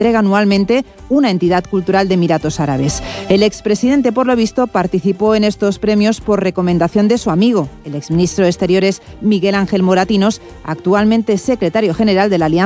entrega anualmente una entidad cultural de Emiratos Árabes. El expresidente, por lo visto, participó en estos premios por recomendación de su amigo, el exministro de Exteriores Miguel Ángel Moratinos, actualmente secretario general de la Alianza